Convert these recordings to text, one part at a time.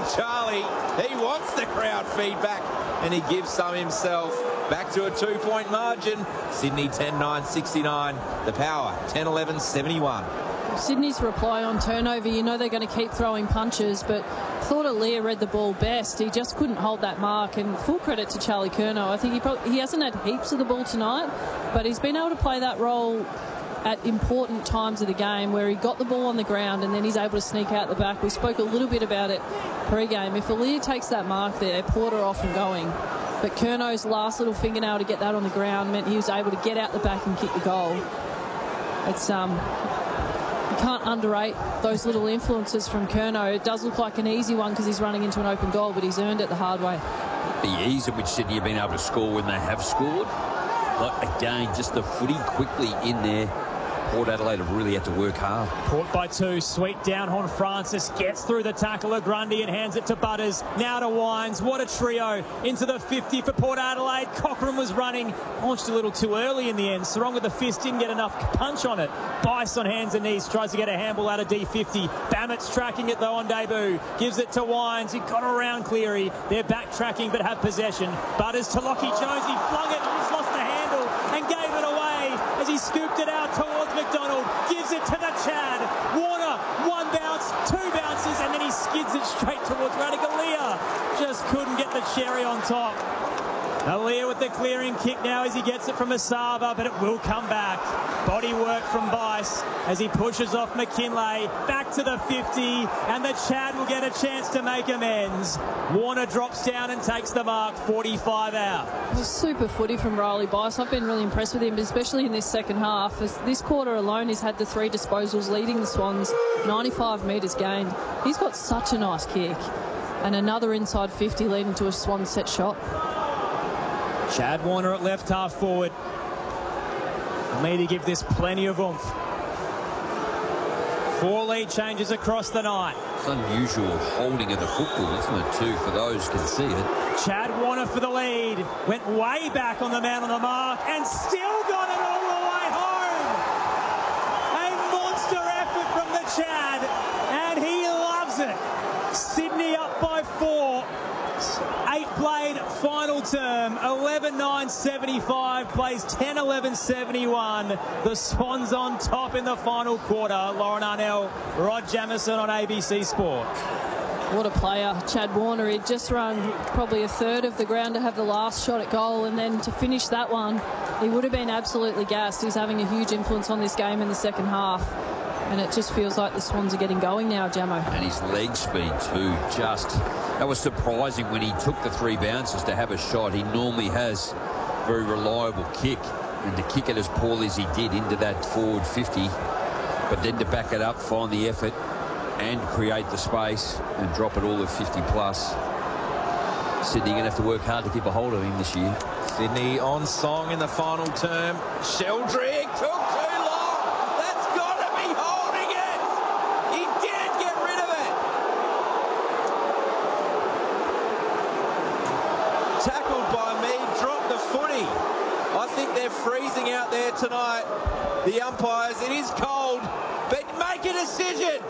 Charlie, he wants the crowd feedback, and he gives some himself. Back to a 2-point margin. Sydney 10-9, 69. The Power 10-11, 71. Sydney's reply on turnover, you know they're going to keep throwing punches, but I thought Aaliyah read the ball best. He just couldn't hold that mark, and full credit to Charlie Curnow. I think he hasn't had heaps of the ball tonight, but he's been able to play that role at important times of the game where he got the ball on the ground and then he's able to sneak out the back. We spoke a little bit about it pre-game. If Aaliyah takes that mark there, Porter off and going. But Curnow's last little fingernail to get that on the ground meant he was able to get out the back and kick the goal. It's you can't underrate those little influences from Curnow. It does look like an easy one because he's running into an open goal, but he's earned it the hard way. The ease at which Sydney have been able to score when they have scored. Like, again, just the footy quickly in there. Port Adelaide have really had to work hard. Port by 2. Sweet down. Horne-Francis gets through the tackle of Grundy and hands it to Butters. Now to Wines. What a trio. Into the 50 for Port Adelaide. Cochrane was running. Launched a little too early in the end. Sarong with the fist. Didn't get enough punch on it. Bice on hands and knees. Tries to get a handball out of D50. Bamet's tracking it though on debut. Gives it to Wines. He got around Cleary. They're backtracking but have possession. Butters to Lachie Jones. He flung it. He's lost the handle and gave it away as he scooped it out towards McDonald. Gives it to the Chad. Warner, 1 bounce, 2 bounces, and then he skids it straight towards Radicalizia. Just couldn't get the cherry on top. Aaliyah with the clearing kick now as he gets it from Asava, but it will come back. Body work from Bice as he pushes off McKinlay. Back to the 50, and the Chad will get a chance to make amends. Warner drops down and takes the mark, 45 out. It was super footy from Riley Bice. I've been really impressed with him, especially in this second half. This quarter alone, he's had the 3 disposals, leading the Swans, 95 metres gained. He's got such a nice kick. And another inside 50 leading to a Swan set shot. Chad Warner at left half forward. Need to give this plenty of oomph. 4 lead changes across the night. It's unusual holding of the football, isn't it, too, for those who can see it. Chad Warner for the lead. Went way back on the man on the mark and still got it all the way home. A monster effort from the Chad, and he loves it. Sydney up by 4. 8 played, final term, 11-9-75, plays 10-11-71. The Swans on top in the final quarter. Lauren Arnell, Rod Jamieson on ABC Sport. What a player, Chad Warner. He'd just run probably a third of the ground to have the last shot at goal, and then to finish that one, he would have been absolutely gassed. He's having a huge influence on this game in the second half. And it just feels like the Swans are getting going now, Jamo. And his leg speed too, that was surprising when he took the 3 bounces to have a shot. He normally has very reliable kick, and to kick it as poorly as he did into that forward 50, but then to back it up, find the effort and create the space and drop it all at 50 plus. Sydney going to have to work hard to keep a hold of him this year. Sydney on song in the final term. Sheldrick took too long. That's got to be holding it. He didn't get rid of it. Tackled by me, dropped the footy. I think they're freezing out there tonight. The umpires, it is cold, but make a decision.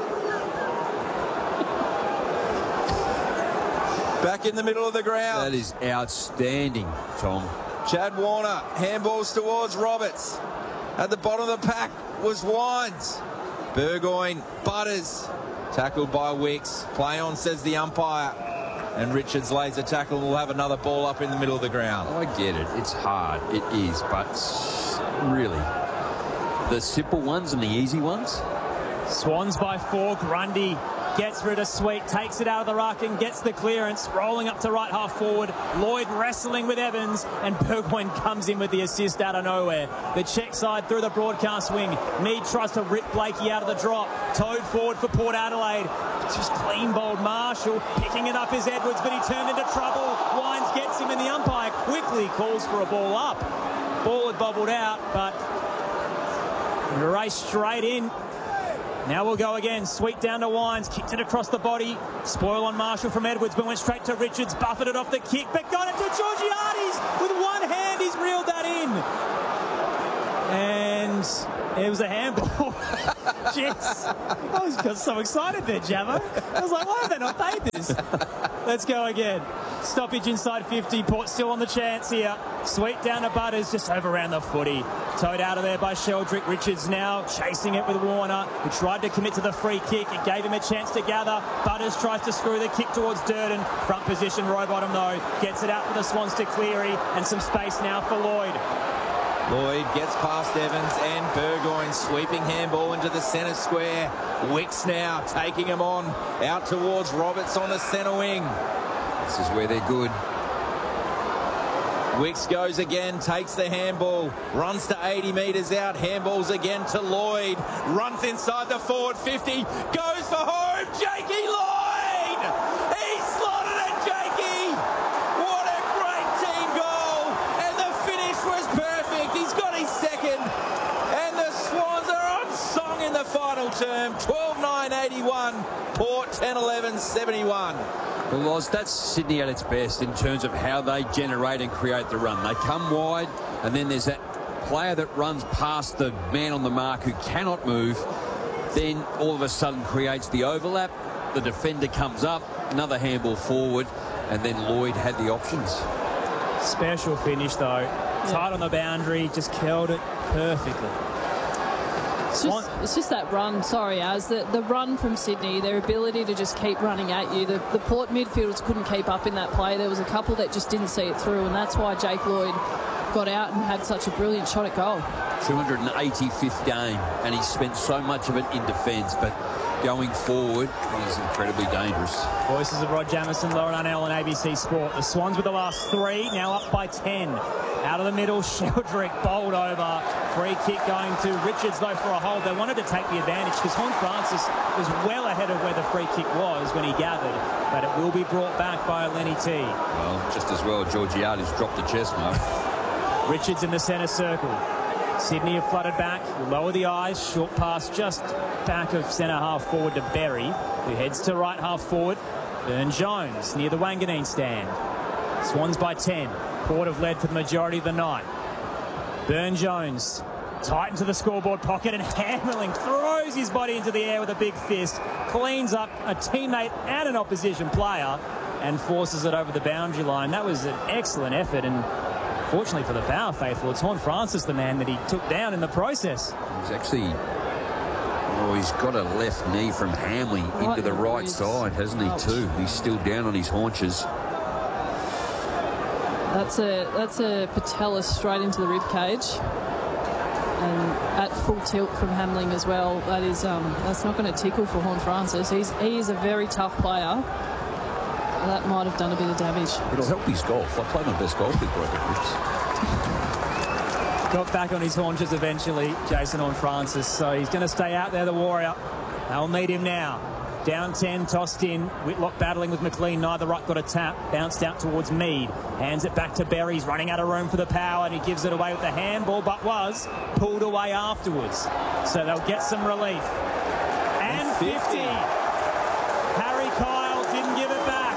Back in the middle of the ground. That is outstanding, Tom. Chad Warner, handballs towards Roberts. At the bottom of the pack was Wines. Burgoyne, Butters, tackled by Wicks. Play on, says the umpire. And Richards lays a tackle and will have another ball up in the middle of the ground. I get it. It's hard. It is. But really, the simple ones and the easy ones. Swans by 4. Grundy gets rid of Sweet, takes it out of the ruck and gets the clearance, rolling up to right half forward. Lloyd wrestling with Evans, and Burgoyne comes in with the assist out of nowhere. The check side through the broadcast wing. Mead tries to rip Blakey out of the drop. Towed forward for Port Adelaide. Just clean bowled Marshall. Picking it up is Edwards, but he turned into trouble. Wines gets him, and the umpire quickly calls for a ball up. Ball had bobbled out, but race straight in. Now we'll go again. Sweet down to Wines. Kicked it across the body. Spoil on Marshall from Edwards, but went straight to Richards. Buffeted off the kick, but got it to Georgiades. With one hand, he's reeled that in. And Jones. It was a handball. Jeez. I got so excited there, Jamo. I was like, why have they not paid this? Let's go again. Stoppage inside 50. Port still on the chance here. Sweet down to Butters, just over around the footy. Towed out of there by Sheldrick. Richards now chasing it with Warner, who tried to commit to the free kick. It gave him a chance to gather. Butters tries to screw the kick towards Durden. Front position, Rowbottom though. Gets it out for the Swans to Cleary, and some space now for Lloyd. Lloyd gets past Evans and Burgoyne, sweeping handball into the centre square. Wicks now taking him on out towards Roberts on the centre wing. This is where they're good. Wicks goes again, takes the handball, runs to 80 metres out, handballs again to Lloyd, runs inside the forward 50, goes for home, Jakey Lloyd! He slotted it, Jakey! What a great team goal! And the finish was perfect. He's got his second. And the Swans are on song in the final term. 12-9-81, Port 10-11-71. Well, Oz, that's Sydney at its best in terms of how they generate and create the run. They come wide, and then there's that player that runs past the man on the mark who cannot move, then all of a sudden creates the overlap. The defender comes up, another handball forward, and then Lloyd had the options. Special finish, though. Yeah. Tight on the boundary, just curled it perfectly. It's just that run, sorry, Az, the run from Sydney, their ability to just keep running at you. The Port midfielders couldn't keep up in that play. There was a couple that just didn't see it through, and that's why Jake Lloyd got out and had such a brilliant shot at goal. 285th game, and he's spent so much of it in defence, but going forward, he's incredibly dangerous. Voices of Rod Jamison, Lauren Arnell and ABC Sport. The Swans with the last three, now up by 10. Out of the middle, Sheldrick bowled over. Free kick going to Richards, though, for a hold. They wanted to take the advantage because Horne-Francis was well ahead of where the free kick was when he gathered. But it will be brought back by Lenny T. Well, just as well, Georgiades dropped the chest mark. Richards in the centre circle. Sydney have flooded back, lower the eyes, short pass just back of centre half forward to Berry, who heads to right half forward. Burn-Jones near the Wanganeen stand. Swans by 10. Port have led for the majority of the night. Burn-Jones tight into the scoreboard pocket, and Hammerling throws his body into the air with a big fist, cleans up a teammate and an opposition player, and forces it over the boundary line. That was an excellent effort, and fortunately for the Power faithful, it's Horne-Francis, the man that he took down in the process. He's actually... Oh, he's got a left knee from Hamley into the right side, hasn't he, too? He's still down on his haunches. That's a patella straight into the rib cage, and at full tilt from Hamling as well. That is that's not going to tickle for Horne-Francis. He is a very tough player. That might have done a bit of damage. It'll help his golf. I played my best golf with broken ribs. Got back on his haunches eventually, Jason Horne-Francis. So he's going to stay out there, the Warrior. They'll need him now. Down 10, tossed in. Whitlock battling with McLean. Neither ruck got a tap. Bounced out towards Mead. Hands it back to Berry. He's running out of room for the Power, and he gives it away with the handball, but was pulled away afterwards. So they'll get some relief. And 50. Harry Kyle didn't give it back.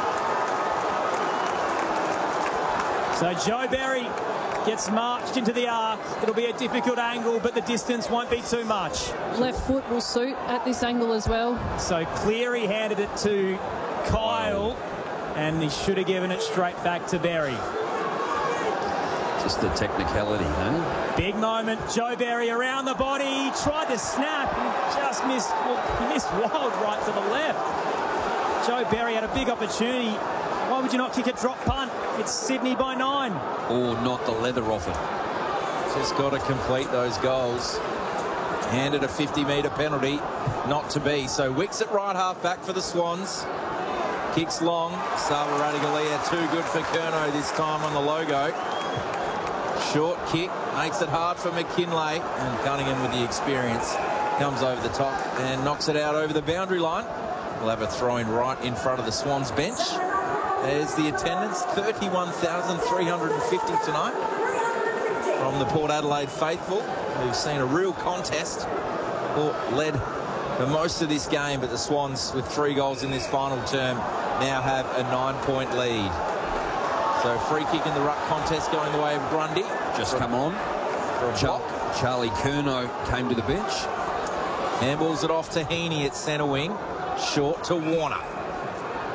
So Joe Berry gets marched into the arc. It'll be a difficult angle, but the distance won't be too much. Left foot will suit at this angle as well. So Cleary handed it to Kyle, and he should have given it straight back to Berry. Just the technicality, huh? Big moment. Joe Berry around the body. He tried to snap and just missed. Well, he missed wild right to the left. Joe Berry had a big opportunity. Why would you not kick a drop punt? It's Sydney by 9. Or not the leather off it. Just got to complete those goals. Handed a 50-metre penalty, not to be. So Wicks at right half back for the Swans. Kicks long. Sava Radigalia too good for Curnow this time on the logo. Short kick makes it hard for McKinlay, and Cunningham with the experience comes over the top and knocks it out over the boundary line. We'll have a throw-in right in front of the Swans bench. There's the attendance, 31,350 tonight from the Port Adelaide faithful, who've seen a real contest. Port led for most of this game, but the Swans, with 3 goals in this final term, now have a 9-point lead. So free kick in the ruck contest going the way of Grundy. Just come on. Charlie Curnow came to the bench. Handballs it off to Heaney at centre wing. Short to Warner.